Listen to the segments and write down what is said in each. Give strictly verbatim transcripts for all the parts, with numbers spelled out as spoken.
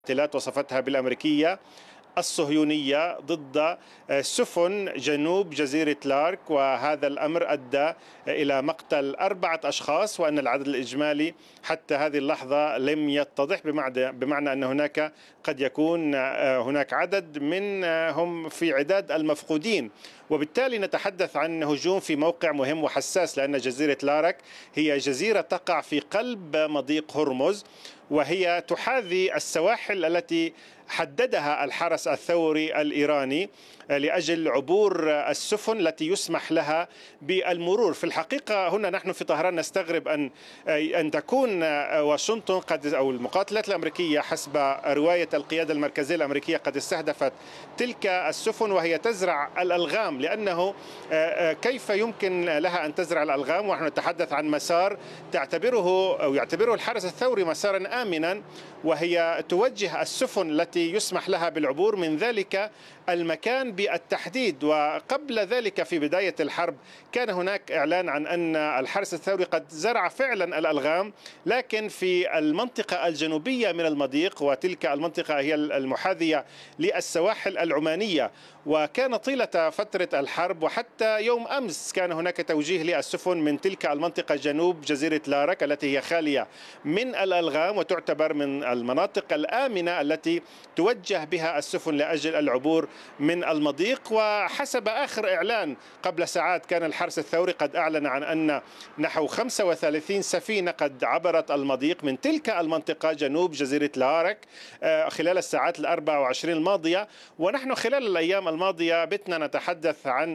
الاحتلالات وصفتها بالأمريكية الصهيونية ضد سفن جنوب جزيرة لارك، وهذا الأمر أدى إلى مقتل أربعة أشخاص، وأن العدد الإجمالي حتى هذه اللحظة لم يتضح، بمعنى أن هناك قد يكون هناك عدد منهم في عداد المفقودين. وبالتالي نتحدث عن هجوم في موقع مهم وحساس، لأن جزيرة لارك هي جزيرة تقع في قلب مضيق هرمز، وهي تحاذي السواحل التي حددها الحرس الثوري الإيراني لأجل عبور السفن التي يسمح لها بالمرور. في الحقيقة هنا نحن في طهران نستغرب أن أن تكون واشنطن قد أو المقاتلات الأمريكية حسب رواية القيادة المركزية الأمريكية قد استهدفت تلك السفن وهي تزرع الألغام، لأنه كيف يمكن لها أن تزرع الألغام ونحن نتحدث عن مسار تعتبره أو يعتبره الحرس الثوري مسارا آمنا، وهي توجه السفن التي يسمح لها بالعبور من ذلك المكان بالتحديد. وقبل ذلك في بداية الحرب كان هناك إعلان عن أن الحرس الثوري قد زرع فعلا الألغام، لكن في المنطقة الجنوبية من المضيق، وتلك المنطقة هي المحاذية للسواحل العمانية. وكان طيلة فترة الحرب وحتى يوم أمس كان هناك توجيه للسفن من تلك المنطقة جنوب جزيرة لارك التي هي خالية من الألغام وتعتبر من المناطق الآمنة التي توجه بها السفن لأجل العبور من المضيق. وحسب آخر إعلان قبل ساعات كان الحرس الثوري قد أعلن عن أن نحو خمسة وثلاثين سفينة قد عبرت المضيق من تلك المنطقة جنوب جزيرة لارك خلال الساعات الأربع وعشرين الماضية. ونحن خلال الأيام الماضية بتنا نتحدث عن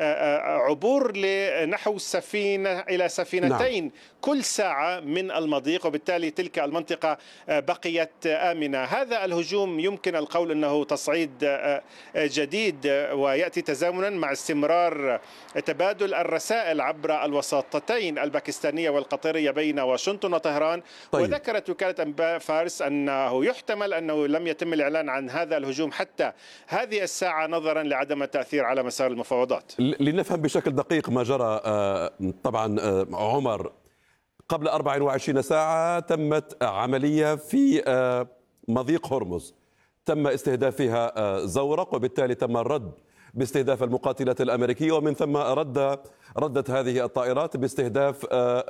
عبور لنحو سفينة إلى سفينتين نعم. كل ساعة من المضيق، وبالتالي تلك المنطقة بقيت آمنة. هذا الهجوم يمكن القول أنه تصعيد جديد ويأتي تزامنا مع استمرار تبادل الرسائل عبر الوساطتين الباكستانية والقطرية بين واشنطن وطهران. طيب. وذكرت وكالة أنباء فارس أنه يحتمل أنه لم يتم الإعلان عن هذا الهجوم حتى هذه الساعة نظرا لعدم التأثير على مسار المفاوضات. لنفهم بشكل دقيق ما جرى، طبعا عمر، قبل أربع وعشرين ساعة تمت عملية في مضيق هرمز تم استهدافها زورق، وبالتالي تم الرد باستهداف المقاتلات الأمريكية، ومن ثم رد ردت هذه الطائرات باستهداف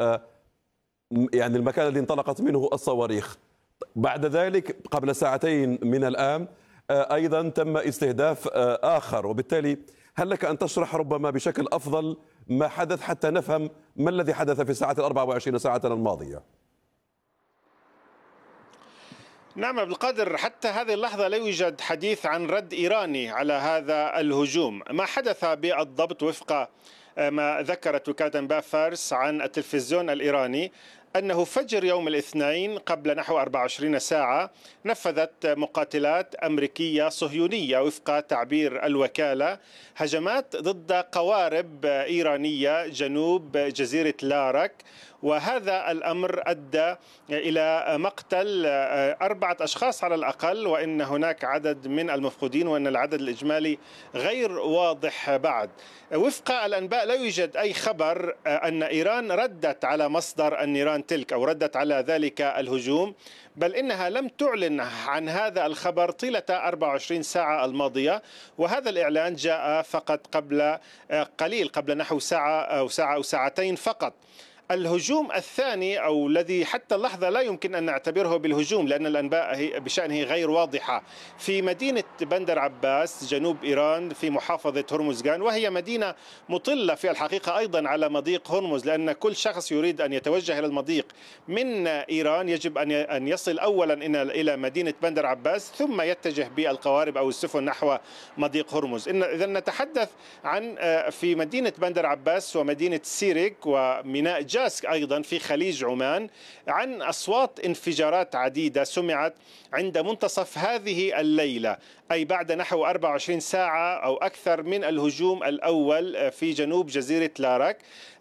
يعني المكان الذي انطلقت منه الصواريخ. بعد ذلك قبل ساعتين من الآن أيضا تم استهداف آخر، وبالتالي هل لك أن تشرح ربما بشكل أفضل ما حدث حتى نفهم ما الذي حدث في الساعة الأربع وعشرين ساعة الماضية؟ نعم بالقدر، حتى هذه اللحظة لا يوجد حديث عن رد إيراني على هذا الهجوم. ما حدث بالضبط وفق ما ذكرت وكالة أنباء فارس عن التلفزيون الإيراني أنه فجر يوم الاثنين قبل نحو أربع وعشرين ساعة نفذت مقاتلات أمريكية صهيونية وفق تعبير الوكالة هجمات ضد قوارب إيرانية جنوب جزيرة لارك، وهذا الأمر أدى إلى مقتل أربعة أشخاص على الأقل، وإن هناك عدد من المفقودين، وأن العدد الإجمالي غير واضح بعد. وفق الأنباء لا يوجد أي خبر أن إيران ردت على مصدر النيران تلك أو ردت على ذلك الهجوم، بل إنها لم تعلن عن هذا الخبر طيلة أربع وعشرين ساعة الماضية، وهذا الإعلان جاء فقط قبل قليل قبل نحو ساعة أو ساعة أو ساعتين فقط. الهجوم الثاني أو الذي حتى اللحظة لا يمكن أن نعتبره بالهجوم لأن الأنباء بشأنه غير واضحة، في مدينة بندر عباس جنوب إيران في محافظة هرمزغان، وهي مدينة مطلة في الحقيقة أيضا على مضيق هرمز، لأن كل شخص يريد أن يتوجه إلى المضيق من إيران يجب أن يصل أولا إلى مدينة بندر عباس ثم يتجه بالقوارب أو السفن نحو مضيق هرمز. إذا نتحدث عن في مدينة بندر عباس ومدينة سيريك وميناء جاسك أيضا في خليج عمان عن أصوات انفجارات عديدة سمعت عند منتصف هذه الليلة، أي بعد نحو أربع وعشرين ساعة أو أكثر من الهجوم الأول في جنوب جزيرة لارك.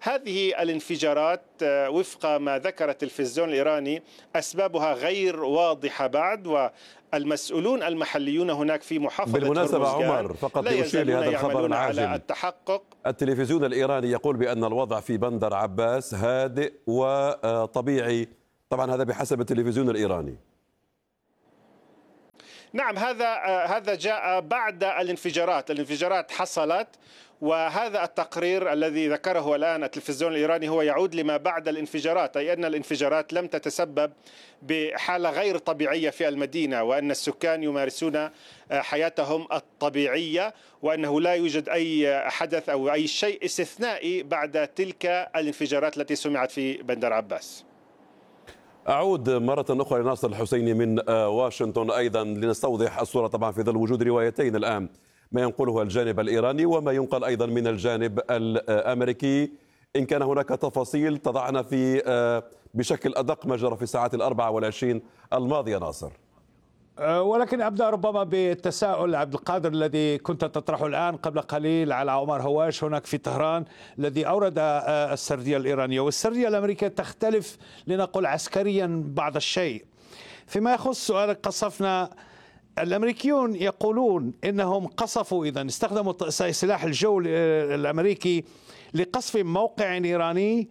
هذه الانفجارات وفق ما ذكر التلفزيون الإيراني أسبابها غير واضحة بعد، والمسؤولون المحليون هناك في محافظة بالمناسبة عمر فقط لأشير لهذا الخبر العاجل، التحقق. التلفزيون الإيراني يقول بأن الوضع في بندر عباس هادئ وطبيعي، طبعا هذا بحسب التلفزيون الإيراني. نعم، هذا هذا جاء بعد الانفجارات، الانفجارات حصلت، وهذا التقرير الذي ذكره الآن التلفزيون الإيراني هو يعود لما بعد الانفجارات، أي أن الانفجارات لم تتسبب بحالة غير طبيعية في المدينة، وأن السكان يمارسون حياتهم الطبيعية، وأنه لا يوجد أي حدث أو أي شيء استثنائي بعد تلك الانفجارات التي سمعت في بندر عباس. أعود مرة أخرى لناصر الحسيني من واشنطن أيضا لنستوضح الصورة، طبعا في ظل وجود روايتين الآن، ما ينقله الجانب الإيراني وما ينقل أيضا من الجانب الأمريكي. إن كان هناك تفاصيل تضعنا في بشكل أدق ما جرى في الساعات الأربعة والعشرين الماضية ناصر. ولكن أبدأ ربما بالتساؤل عبد القادر الذي كنت تطرحه الآن قبل قليل على عمر هواش هناك في طهران، الذي أورد السردية الإيرانية، والسردية الأمريكية تختلف لنقل عسكريا بعض الشيء. فيما يخص سؤالك قصفنا، الأمريكيون يقولون إنهم قصفوا، إذا استخدموا سلاح الجو الأمريكي لقصف موقع إيراني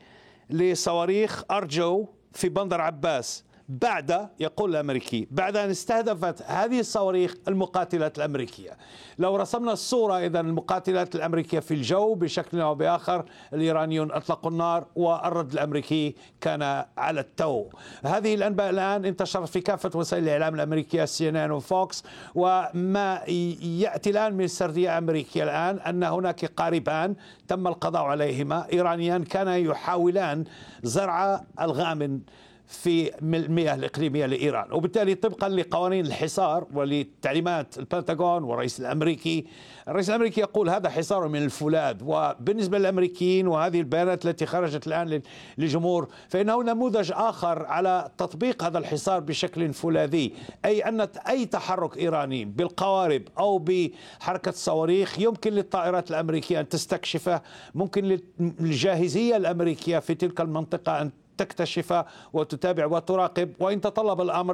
لصواريخ أرجو في بندر عباس، بعد، يقول الأمريكي، بعد أن استهدفت هذه الصواريخ المقاتلات الأمريكية. لو رسمنا الصورة، إذا المقاتلات الأمريكية في الجو بشكل أو بآخر، الإيرانيون أطلقوا النار والرد الأمريكي كان على التو. هذه الأنباء الآن انتشرت في كافة وسائل الإعلام الأمريكية، سي إن إن وفوكس، وما يأتي الآن من السردية الأمريكية الآن أن هناك قاربان تم القضاء عليهما، إيرانيان كانا يحاولان زرع الغام في المياه الإقليمية لإيران، وبالتالي طبقا لقوانين الحصار ولتعليمات البنتاغون والرئيس الأمريكي، الرئيس الأمريكي يقول هذا حصار من الفولاذ. وبالنسبة للأمريكيين وهذه البيانات التي خرجت الآن للجمهور، فإنه نموذج آخر على تطبيق هذا الحصار بشكل فولاذي، أي أن أي تحرك إيراني بالقوارب أو بحركة الصواريخ يمكن للطائرات الأمريكية أن تستكشفه، ممكن للجاهزية الأمريكية في تلك المنطقة أن تكتشف وتتابع وتراقب، وإن تطلب الأمر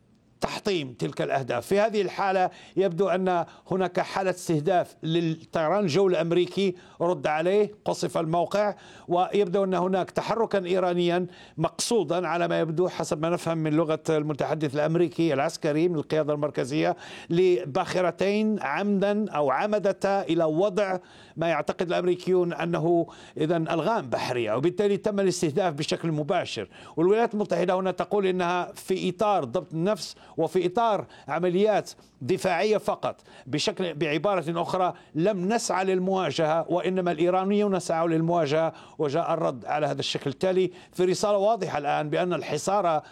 تحطيم تلك الأهداف. في هذه الحالة يبدو أن هناك حالة استهداف للطيران الجوي الأمريكي، رد عليه، قصف الموقع، ويبدو أن هناك تحركا إيرانيا مقصودا على ما يبدو حسب ما نفهم من لغة المتحدث الأمريكي العسكري من القيادة المركزية، لباخرتين عمدا أو عمدتا إلى وضع ما يعتقد الأمريكيون أنه إذن ألغام بحرية، وبالتالي تم الاستهداف بشكل مباشر. والولايات المتحدة هنا تقول إنها في إطار ضبط النفس وفي إطار عمليات دفاعية فقط، بشكل بعبارة أخرى لم نسعى للمواجهة، وإنما الإيرانيون سعوا للمواجهة وجاء الرد على هذا الشكل. التالي في رسالة واضحة الآن بأن الحصار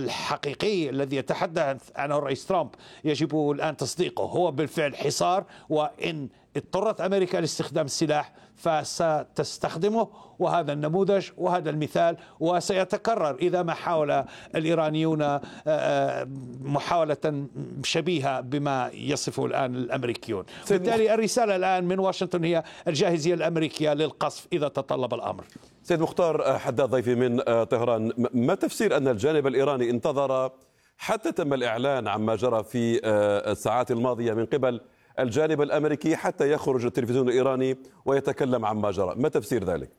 الحقيقي الذي يتحدث عنه الرئيس ترامب يجب الآن تصديقه، هو بالفعل حصار، وإن اضطرت أمريكا لاستخدام السلاح فستستخدمه، وهذا النموذج وهذا المثال، وسيتكرر إذا ما حاول الإيرانيون محاولة شبيهة بما يصفه الآن الأمريكيون. بالتالي الرسالة الآن من واشنطن هي الجاهزية الأمريكية للقصف إذا تطلب الأمر. سيد مختار حداد ضيفي من طهران، ما تفسير أن الجانب الإيراني انتظر حتى تم الإعلان عما جرى في الساعات الماضية من قبل الجانب الأمريكي حتى يخرج التلفزيون الإيراني ويتكلم عما جرى؟ ما تفسير ذلك؟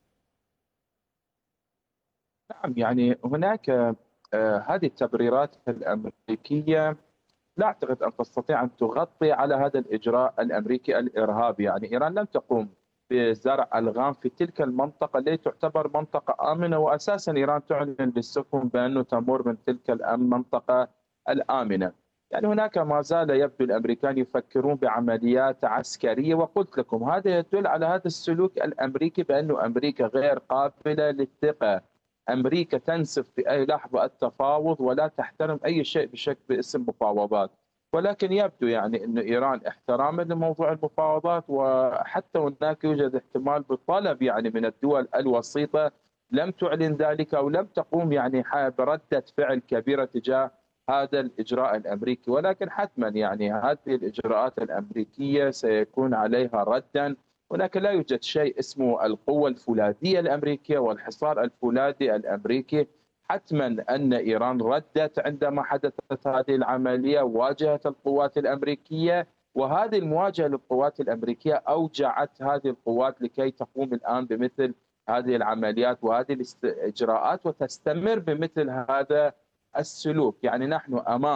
نعم، يعني هناك آه هذه التبريرات الأمريكية لا أعتقد أن تستطيع أن تغطي على هذا الإجراء الأمريكي الإرهابي. يعني إيران لم تقوم بزرع ألغام في تلك المنطقة التي تعتبر منطقة آمنة، وأساسا إيران تعلن للسفن بأنه تمر من تلك المنطقة الآمنة. يعني هناك ما زال يبدو الأمريكان يفكرون بعمليات عسكرية، وقلت لكم هذا يدل على هذا السلوك الأمريكي بأنه أمريكا غير قابلة للثقة. أمريكا تنسف في أي لحظة التفاوض ولا تحترم أي شيء بشكل باسم مفاوضات، ولكن يبدو يعني أن إيران احتراما لموضوع المفاوضات، وحتى هناك يوجد احتمال بطلب يعني من الدول الوسيطة لم تعلن ذلك أو لم تقوم يعني بردة فعل كبيرة تجاه هذا الإجراء الأمريكي. ولكن حتما يعني هذه الإجراءات الأمريكية سيكون عليها ردا. هناك لا يوجد شيء اسمه القوة الفولاذية الأمريكية والحصار الفولاذي الأمريكي. حتما أن إيران ردت عندما حدثت هذه العملية، واجهت القوات الأمريكية، وهذه المواجهة للقوات الأمريكية أوجعت هذه القوات لكي تقوم الآن بمثل هذه العمليات وهذه الإجراءات وتستمر بمثل هذا السلوك. يعني نحن أمام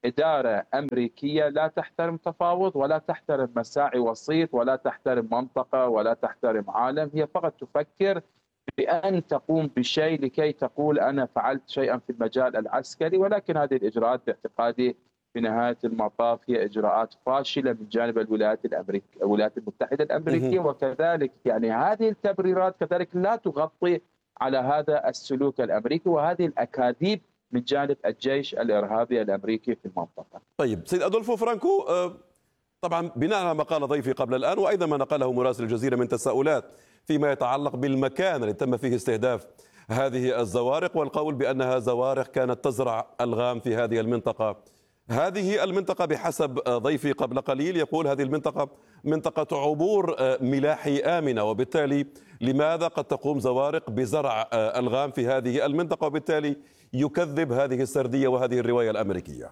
إدارة أمريكية لا تحترم تفاوض ولا تحترم مساعي وسيط ولا تحترم منطقة ولا تحترم عالم. هي فقط تفكر بأن تقوم بشيء لكي تقول أنا فعلت شيئا في المجال العسكري، ولكن هذه الإجراءات باعتقادي في نهاية المطاف هي إجراءات فاشلة من جانب الولايات الأمريكية الولايات المتحدة الأمريكية، وكذلك يعني هذه التبريرات كذلك لا تغطي على هذا السلوك الأمريكي وهذه الأكاذيب من جانب الجيش الإرهابي الأمريكي في المنطقة. طيب سيد أدولفو فرانكو، طبعا بناء على ما قال ضيفي قبل الآن وأيضا ما نقله مراسل الجزيرة من تساؤلات فيما يتعلق بالمكان الذي تم فيه استهداف هذه الزوارق، والقول بأنها زوارق كانت تزرع ألغام في هذه المنطقة. هذه المنطقة بحسب ضيفي قبل قليل يقول هذه المنطقة منطقة عبور ملاحي آمنة، وبالتالي لماذا قد تقوم زوارق بزرع ألغام في هذه المنطقة، وبالتالي يكذب هذه السردية وهذه الرواية الأمريكية؟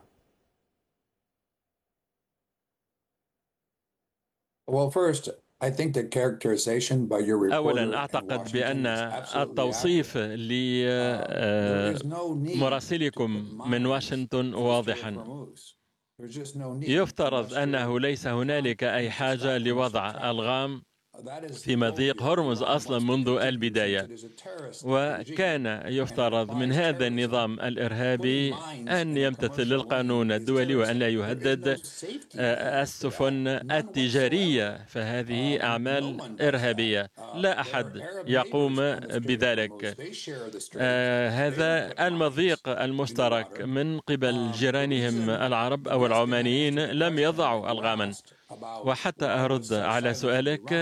Well, first, I think the characterization by your reporter أولا أعتقد بأن التوصيف لمراسلكم من واشنطن واضحا. يفترض أنه ليس هنالك أي حاجة لوضع ألغام في مضيق هرمز أصلا منذ البداية، وكان يفترض من هذا النظام الإرهابي أن يمتثل للقانون الدولي وأن لا يهدد السفن التجارية، فهذه أعمال إرهابية لا أحد يقوم بذلك. هذا المضيق المشترك من قبل جيرانهم العرب أو العمانيين لم يضعوا ألغاما. وحتى أرد على سؤالك،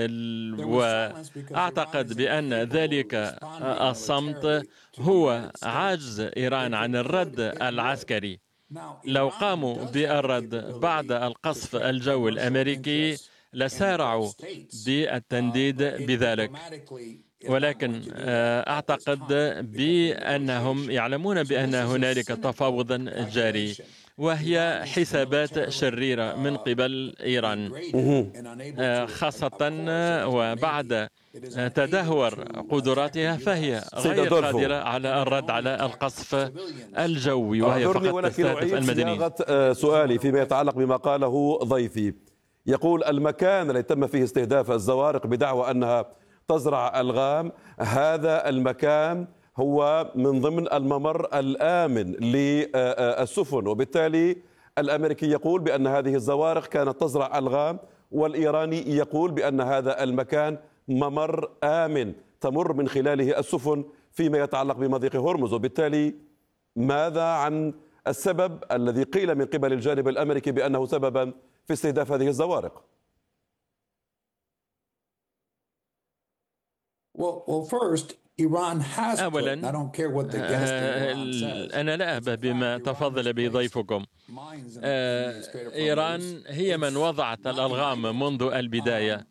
وأعتقد بأن ذلك الصمت هو عجز إيران عن الرد العسكري. لو قاموا بالرد بعد القصف الجوي الأمريكي لسارعوا بالتنديد بذلك، ولكن أعتقد بأنهم يعلمون بأن هنالك تفاوض جاري، وهي حسابات شريرة من قبل إيران، خاصة وبعد تدهور قدراتها فهي غير قادرة على الرد على القصف الجوي، وهي فقط تستهدف المدنيين. سؤالي فيما يتعلق بما قاله ضيفي، يقول المكان الذي تم فيه استهداف الزوارق بدعوى أنها تزرع ألغام، هذا المكان هو من ضمن الممر الآمن للسفن، وبالتالي الأمريكي يقول بأن هذه الزوارق كانت تزرع ألغام، والإيراني يقول بأن هذا المكان ممر آمن تمر من خلاله السفن فيما يتعلق بمضيق هرمز. وبالتالي ماذا عن السبب الذي قيل من قبل الجانب الأمريكي بأنه سببا في استهداف هذه الزوارق؟ Well, well, first, أولا أنا لا أبه بما تفضل به ضيفكم. إيران هي من وضعت الألغام منذ البداية،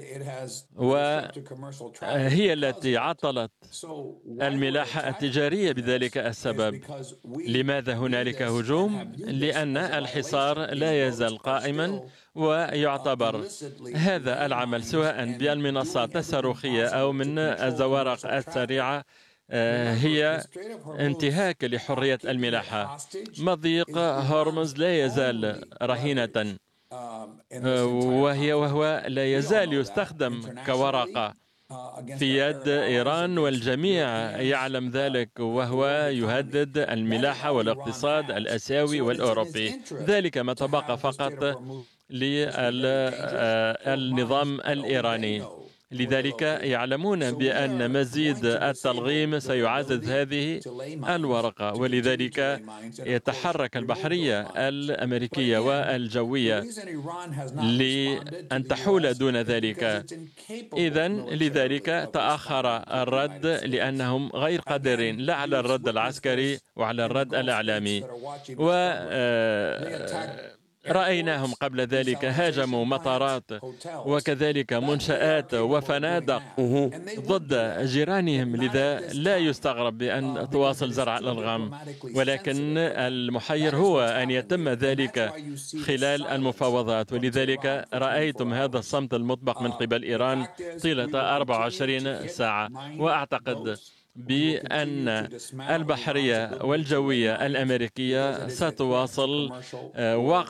وهي التي عطلت الملاحة التجارية بذلك السبب. لماذا هنالك هجوم؟ لأن الحصار لا يزال قائما، ويعتبر هذا العمل سواء بالمنصات الصاروخية أو من الزوارق السريعة هي انتهاك لحرية الملاحة. مضيق هرمز لا يزال رهينة، وهي وهو لا يزال يستخدم كورقة في يد إيران، والجميع يعلم ذلك، وهو يهدد الملاحة والاقتصاد الآسيوي والأوروبي. ذلك ما تبقى فقط للنظام الإيراني. لذلك يعلمون بأن مزيد التلغيم سيعزز هذه الورقة، ولذلك يتحرك البحرية الأمريكية والجوية لأن تحول دون ذلك. إذن لذلك تأخر الرد، لأنهم غير قادرين لا على الرد العسكري وعلى الرد الإعلامي. و رأيناهم قبل ذلك هاجموا مطارات وكذلك منشآت وفنادق ضد جيرانهم، لذا لا يستغرب بأن تواصل زرع الألغام، ولكن المحير هو أن يتم ذلك خلال المفاوضات. ولذلك رأيتم هذا الصمت المطبق من قبل إيران طيلة أربع وعشرين ساعة، وأعتقد بأن البحرية والجوية الأمريكية ستواصل وقف